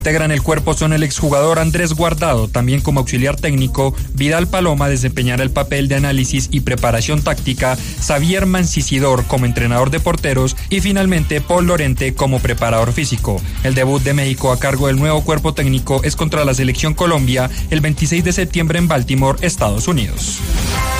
Integran el cuerpo son el exjugador Andrés Guardado, también como auxiliar técnico, Vidal Paloma desempeñará el papel de análisis y preparación táctica, Xavier Mancisidor como entrenador de porteros y finalmente Paul Lorente como preparador físico. El debut de México a cargo del nuevo cuerpo técnico es contra la selección Colombia el 26 de septiembre en Baltimore, Estados Unidos.